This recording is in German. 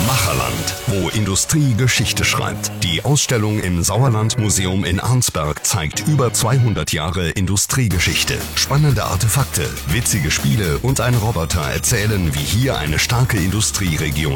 Macherland, wo Industrie Geschichte schreibt. Die Ausstellung im Sauerland-Museum in Arnsberg zeigt über 200 Jahre Industriegeschichte. Spannende Artefakte, witzige Spiele und ein Roboter erzählen, wie hier eine starke Industrieregion